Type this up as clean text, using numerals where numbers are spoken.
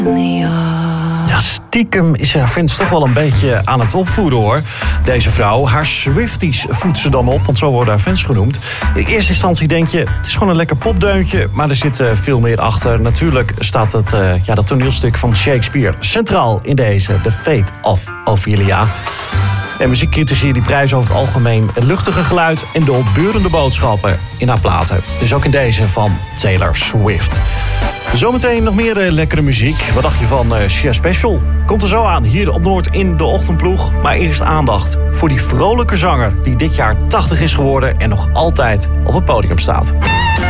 Ja, stiekem is haar fans toch wel een beetje aan het opvoeden, hoor. Deze vrouw, haar Swifties voedt ze dan op, want zo worden haar fans genoemd. In eerste instantie denk je, het is gewoon een lekker popdeuntje, maar er zit veel meer achter. Natuurlijk staat dat toneelstuk van Shakespeare centraal in deze The Fate of Ophelia. En muziekcritici die prijzen over het algemeen het luchtige geluid en de opbeurende boodschappen in haar platen. Dus ook in deze van Taylor Swift. Zometeen nog meer lekkere muziek. Wat dacht je van Cher Special? Komt er zo aan hier op Noord in de ochtendploeg. Maar eerst aandacht voor die vrolijke zanger die dit jaar 80 is geworden en nog altijd op het podium staat.